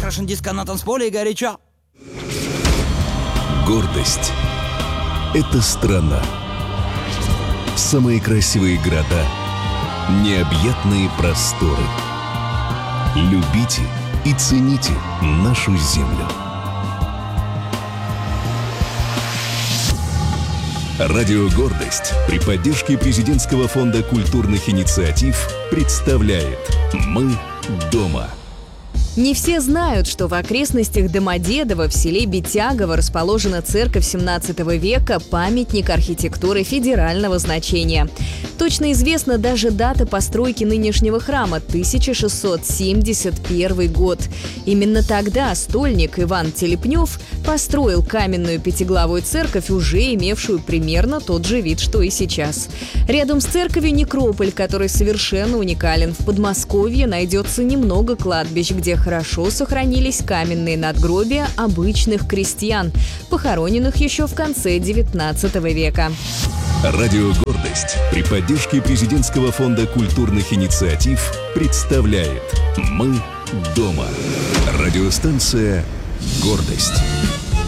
Russian Disco на танцполе и горячо. Гордость — это страна. Самые красивые города, необъятные просторы. Любите и цените нашу землю. Радио «Гордость» при поддержке Президентского фонда культурных инициатив представляет «Мы дома». Не все знают, что в окрестностях Домодедово в селе Битягово расположена церковь 17 века, памятник архитектуры федерального значения. Точно известна даже дата постройки нынешнего храма – 1671 год. Именно тогда стольник Иван Телепнев построил каменную пятиглавую церковь, уже имевшую примерно тот же вид, что и сейчас. Рядом с церковью некрополь, который совершенно уникален. В Подмосковье найдется немного кладбищ, где хорошо сохранились каменные надгробия обычных крестьян, похороненных еще в конце XIX века. Радио «Гордость» при поддержке Президентского фонда культурных инициатив представляет «Мы дома». Радиостанция «Гордость».